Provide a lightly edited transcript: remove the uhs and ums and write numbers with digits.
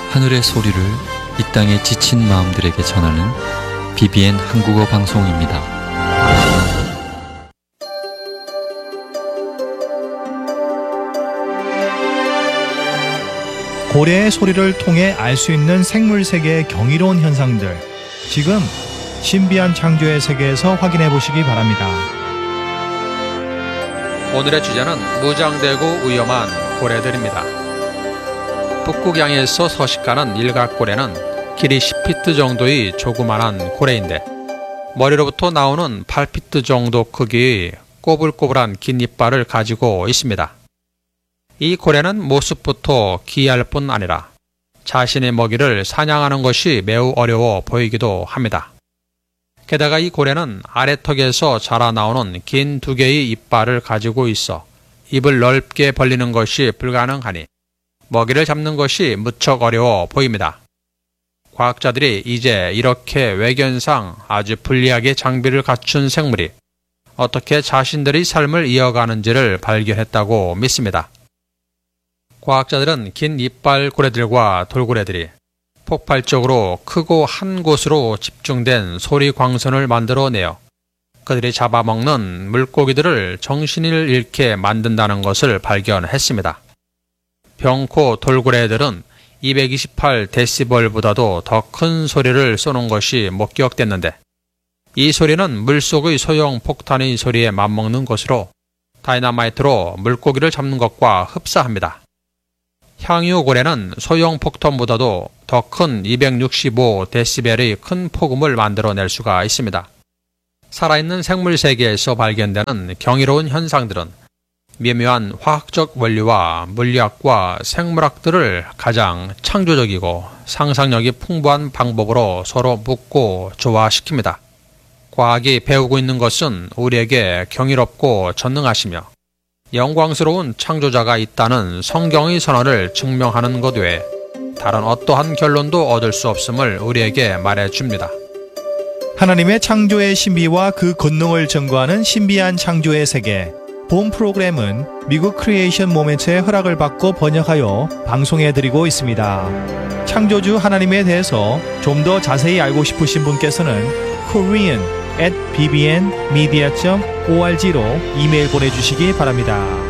하늘의 소리를 이 땅의 지친 마음들에게 전하는 BBN 한국어 방송입니다. 고래의 소리를 통해 알 수 있는 생물 세계의 경이로운 현상들, 지금 신비한 창조의 세계에서 확인해 보시기 바랍니다. 오늘의 주제는 무장되고 위험한 고래들입니다. 북극양에서 서식하는 일각고래는 길이 10피트 정도의 조그만한 고래인데, 머리로부터 나오는 8피트 정도 크기의 꼬불꼬불한 긴 이빨을 가지고 있습니다. 이 고래는 모습부터 기이할 뿐 아니라 자신의 먹이를 사냥하는 것이 매우 어려워 보이기도 합니다. 게다가 이 고래는 아래턱에서 자라나오는 긴 2개의 이빨을 가지고 있어 입을 넓게 벌리는 것이 불가능하니 먹이를 잡는 것이 무척 어려워 보입니다. 과학자들이 이제 이렇게 외견상 아주 불리하게 장비를 갖춘 생물이 어떻게 자신들의 삶을 이어가는지를 발견했다고 믿습니다. 과학자들은 긴 이빨 고래들과 돌고래들이 폭발적으로 크고 한 곳으로 집중된 소리 광선을 만들어내어 그들이 잡아먹는 물고기들을 정신을 잃게 만든다는 것을 발견했습니다. 병코 돌고래들은 228데시벨보다도 더 큰 소리를 쏘는 것이 목격됐는데, 이 소리는 물속의 소형 폭탄의 소리에 맞먹는 것으로 다이너마이트로 물고기를 잡는 것과 흡사합니다. 향유고래는 소형 폭탄보다도 더 큰 265데시벨의 큰 폭음을 만들어낼 수가 있습니다. 살아있는 생물 세계에서 발견되는 경이로운 현상들은 미묘한 화학적 원리와 물리학과 생물학들을 가장 창조적이고 상상력이 풍부한 방법으로 서로 묶고 조화시킵니다. 과학이 배우고 있는 것은 우리에게 경이롭고 전능하시며 영광스러운 창조자가 있다는 성경의 선언을 증명하는 것 외에 다른 어떠한 결론도 얻을 수 없음을 우리에게 말해줍니다. 하나님의 창조의 신비와 그 권능을 증거하는 신비한 창조의 세계. 본 프로그램은 미국 크리에이션 모멘트의 허락을 받고 번역하여 방송해드리고 있습니다. 창조주 하나님에 대해서 좀 더 자세히 알고 싶으신 분께서는 korean@bbnmedia.org로 이메일 보내주시기 바랍니다.